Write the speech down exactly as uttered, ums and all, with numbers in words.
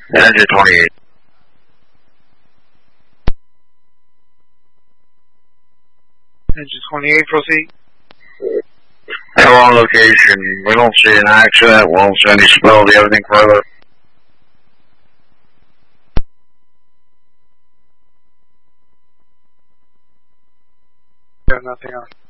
Engine twenty-eight. Engine twenty-eight, proceed. Still on location. We don't see an accident. We don't see any spill. Do you have anything further? Got nothing else.